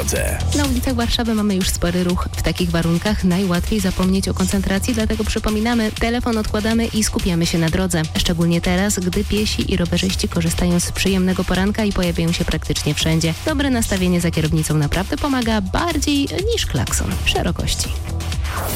drodze. Na ulicach Warszawy mamy już spory ruch. W takich warunkach najłatwiej zapomnieć o koncentracji, dlatego przypominamy, telefon odkładamy i skupiamy się na drodze. Szczególnie teraz, gdy piesi i rowerzyści korzystają z przyjemnego poranka i pojawiają się praktycznie wszędzie. Dobre nastawienie za kierownicą naprawdę pomaga bardziej niż klakson szerokości.